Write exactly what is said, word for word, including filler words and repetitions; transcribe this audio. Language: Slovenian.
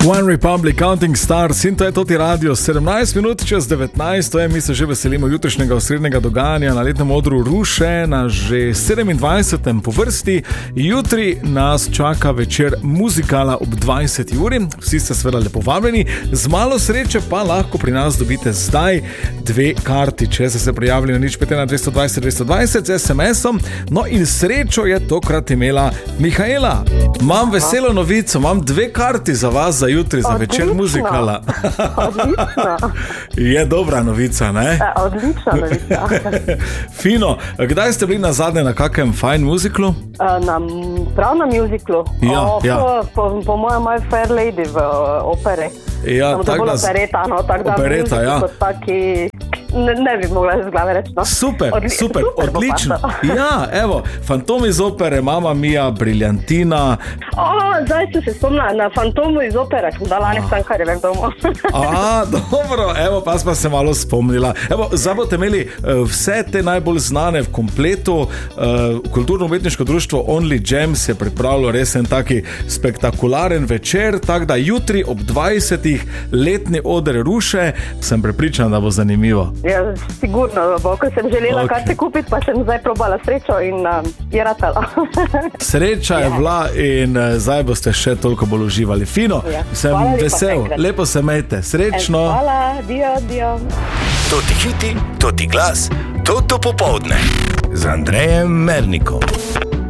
One Republic, Counting Stars in to je Toti Radio, sedemnajst minut čez devetnajst, to je, mi se že veselimo jutrišnjega osrednjega dogajanja na letnem odru Ruše, na že sedemindvajsetem po vrsti. Jutri nas čaka večer muzikala ob dvajseti uri, vsi ste seveda lepo vabljeni, z malo sreče pa lahko pri nas dobite zdaj dve karti, če ste se prijavili na nič pet ena dvesto dvajset dvesto dvajset z es em esom, no in srečo je tokrat imela Mihaela. Imam veselo novico, imam dve karti za vas za jutri, za Odlično. večer muzikala. Odlično. Je dobra novica, ne? Odlična novica. Fino. Kdaj ste bili nazadnje na kakem fajn muziklu? Na, prav na muziklu. Ja, o, ja. Po, po, po mojem My Fair Lady v opere. Ja, Samo tak to bolj nas- opereta, no, tak da Opereta, musical ja. kot taki, ne, ne bi mogla iz glave reči, no. Super, Odli- super, super bo odlično. pasalo. Ja, evo, Fantom iz opere, Mamma Mia, Briljantina. O, zdaj sem se spomnila na Fantomu iz opere, sem dala lani Stankarjevem domu. A, dobro, evo, pa smo se malo spomnila. Evo, zdaj boste imeli uh, vse te najbolj znane v kompletu. Uh, Kulturno-umetniško društvo Only Gems je pripravilo res en taki spektakularen večer, tako da jutri ob dvajsetih letni oder Ruše, sem prepričan, da bo zanimivo. Ja, sigurno bo, ko sem želela Ok. okay. karte kupiti, pa sem zdaj probala srečo in um, je ratala. Sreča je bila in uh, zdaj boste še toliko bolj uživali. Fino, Ja. sem Hvala lepa vesel, enkrat. lepo se imejte, srečno. Hvala, dio, dio. Toti hiti, toti glas, toto popoldne z Andrejem Mernikom.